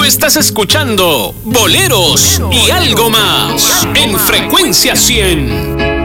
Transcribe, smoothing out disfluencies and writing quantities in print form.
estás escuchando Boleros y algo más en Frecuencia 100.